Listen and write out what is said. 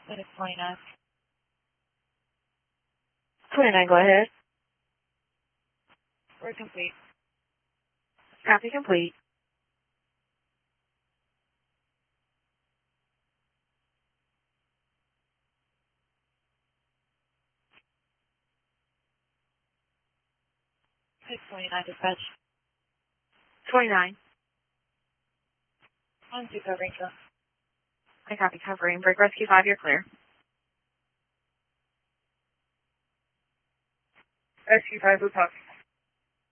That is 29. 29, go ahead. We're complete. Copy complete. It's 29 dispatch. 29. On to covering, sir. I copy covering. Break rescue 5, you're clear. Rescue 5, who's talking?